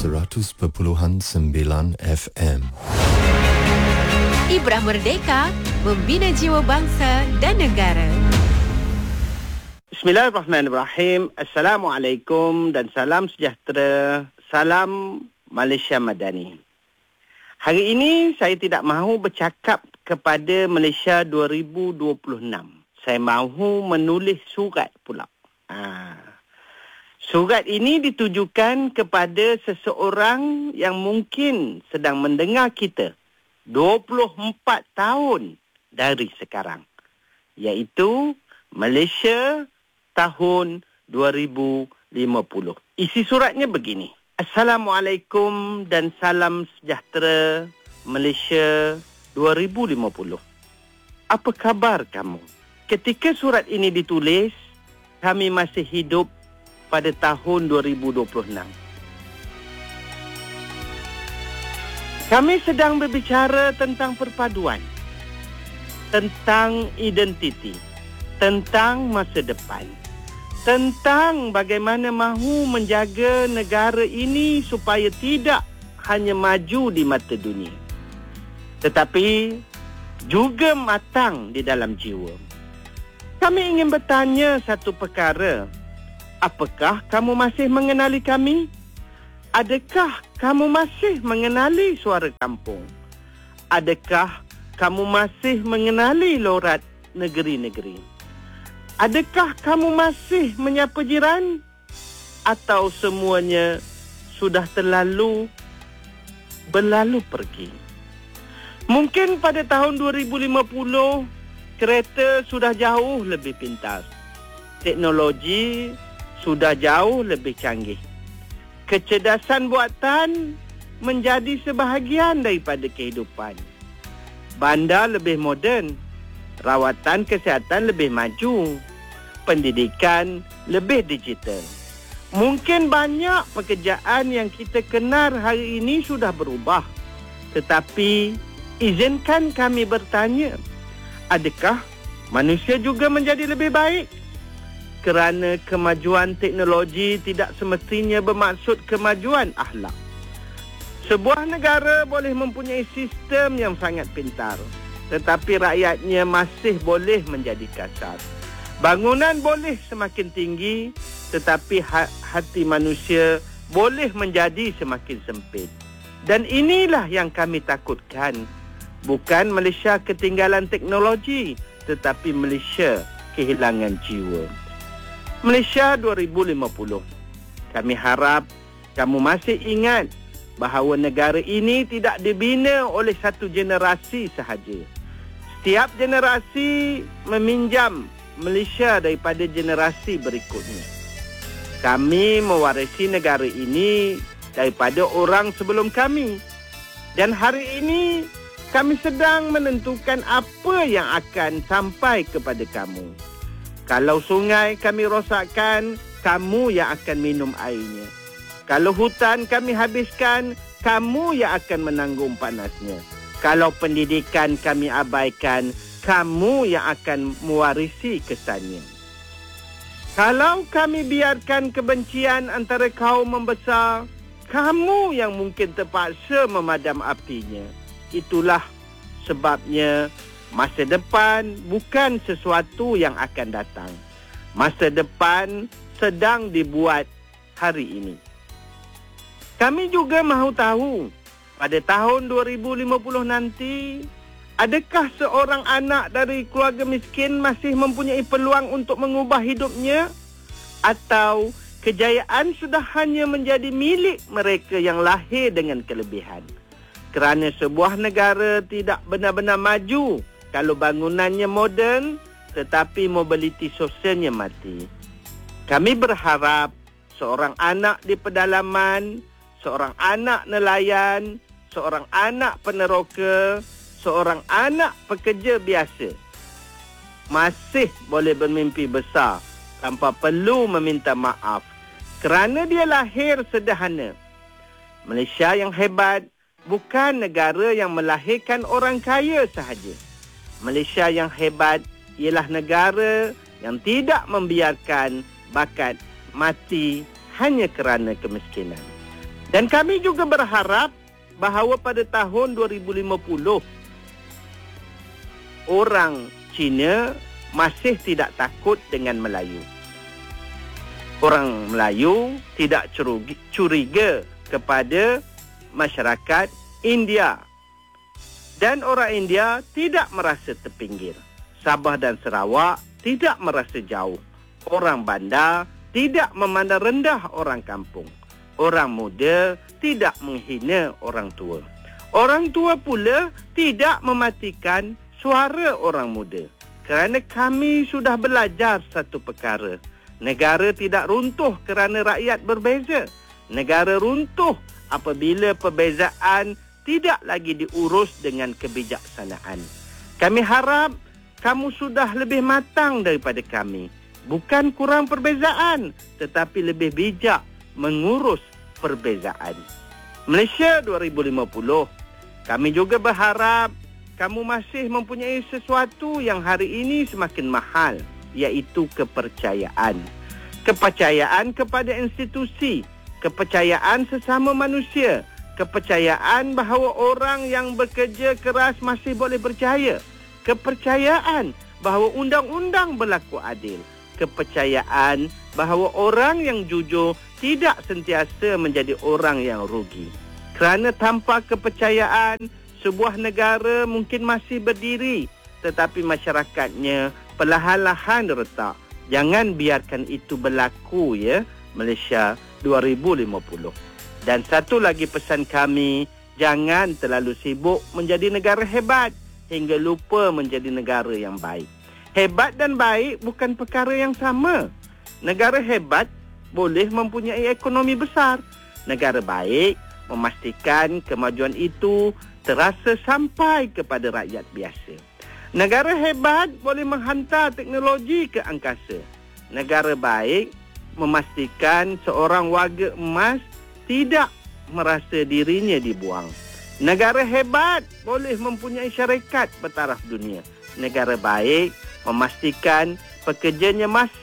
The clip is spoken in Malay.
100.9 FM. Ibrah Merdeka, membina jiwa bangsa dan negara. Bismillahirrahmanirrahim. Assalamualaikum dan salam sejahtera. Salam Malaysia Madani. Hari ini saya tidak mahu bercakap kepada Malaysia 2026. Saya mahu menulis surat pula. Surat ini ditujukan kepada seseorang yang mungkin sedang mendengar kita 24 tahun dari sekarang, iaitu Malaysia tahun 2050. Isi suratnya begini. Assalamualaikum dan salam sejahtera Malaysia 2050. Apa khabar kamu? Ketika surat ini ditulis, kami masih hidup pada tahun 2026. Kami sedang berbicara tentang perpaduan, tentang identiti, tentang masa depan, tentang bagaimana mahu menjaga negara ini supaya tidak hanya maju di mata dunia, tetapi juga matang di dalam jiwa. Kami ingin bertanya satu perkara. Apakah kamu masih mengenali kami? Adakah kamu masih mengenali suara kampung? Adakah kamu masih mengenali lorat negeri-negeri? Adakah kamu masih menyapa jiran? Atau semuanya sudah berlalu pergi? Mungkin pada tahun 2050, kereta sudah jauh lebih pintar. Teknologi sudah jauh lebih canggih. Kecerdasan buatan menjadi sebahagian daripada kehidupan. Bandar lebih moden, rawatan kesihatan lebih maju, pendidikan lebih digital. Mungkin banyak pekerjaan yang kita kenal hari ini sudah berubah. Tetapi izinkan kami bertanya, adakah manusia juga menjadi lebih baik? Kerana kemajuan teknologi tidak semestinya bermaksud kemajuan akhlak. Sebuah negara boleh mempunyai sistem yang sangat pintar, tetapi rakyatnya masih boleh menjadi kasar. Bangunan boleh semakin tinggi, tetapi hati manusia boleh menjadi semakin sempit. Dan inilah yang kami takutkan. Bukan Malaysia ketinggalan teknologi, tetapi Malaysia kehilangan jiwa. Malaysia 2050. Kami harap kamu masih ingat bahawa negara ini tidak dibina oleh satu generasi sahaja. Setiap generasi meminjam Malaysia daripada generasi berikutnya. Kami mewarisi negara ini daripada orang sebelum kami. Dan hari ini kami sedang menentukan apa yang akan sampai kepada kamu. Kalau sungai kami rosakkan, kamu yang akan minum airnya. Kalau hutan kami habiskan, kamu yang akan menanggung panasnya. Kalau pendidikan kami abaikan, kamu yang akan mewarisi kesannya. Kalau kami biarkan kebencian antara kaum membesar, kamu yang mungkin terpaksa memadam apinya. Itulah sebabnya masa depan bukan sesuatu yang akan datang. Masa depan sedang dibuat hari ini. Kami juga mahu tahu, pada tahun 2050 nanti, adakah seorang anak dari keluarga miskin masih mempunyai peluang untuk mengubah hidupnya? Atau kejayaan sudah hanya menjadi milik mereka yang lahir dengan kelebihan? Kerana sebuah negara tidak benar-benar maju kalau bangunannya moden, tetapi mobiliti sosialnya mati. Kami berharap seorang anak di pedalaman, seorang anak nelayan, seorang anak peneroka, seorang anak pekerja biasa masih boleh bermimpi besar tanpa perlu meminta maaf kerana dia lahir sederhana. Malaysia yang hebat bukan negara yang melahirkan orang kaya sahaja. Malaysia yang hebat ialah negara yang tidak membiarkan bakat mati hanya kerana kemiskinan. Dan kami juga berharap bahawa pada tahun 2050, orang Cina masih tidak takut dengan Melayu. Orang Melayu tidak curiga kepada masyarakat India. Dan orang India tidak merasa terpinggir. Sabah dan Sarawak tidak merasa jauh. Orang bandar tidak memandang rendah orang kampung. Orang muda tidak menghina orang tua. Orang tua pula tidak mematikan suara orang muda. Kerana kami sudah belajar satu perkara. Negara tidak runtuh kerana rakyat berbeza. Negara runtuh apabila perbezaan tidak lagi diurus dengan kebijaksanaan. Kami harap kamu sudah lebih matang daripada kami. Bukan kurang perbezaan, tetapi lebih bijak mengurus perbezaan. Malaysia 2050, kami juga berharap kamu masih mempunyai sesuatu yang hari ini semakin mahal, iaitu kepercayaan. Kepercayaan kepada institusi, kepercayaan sesama manusia, kepercayaan bahawa orang yang bekerja keras masih boleh berjaya, kepercayaan bahawa undang-undang berlaku adil, kepercayaan bahawa orang yang jujur tidak sentiasa menjadi orang yang rugi. Kerana tanpa kepercayaan, sebuah negara mungkin masih berdiri, tetapi masyarakatnya perlahan-lahan retak. Jangan biarkan itu berlaku, ya, Malaysia 2050. Dan satu lagi pesan kami, jangan terlalu sibuk menjadi negara hebat hingga lupa menjadi negara yang baik. Hebat dan baik bukan perkara yang sama. Negara hebat boleh mempunyai ekonomi besar. Negara baik memastikan kemajuan itu terasa sampai kepada rakyat biasa. Negara hebat boleh menghantar teknologi ke angkasa. Negara baik memastikan seorang warga emas tidak merasa dirinya dibuang. Negara hebat boleh mempunyai syarikat bertaraf dunia. Negara baik memastikan pekerjanya masih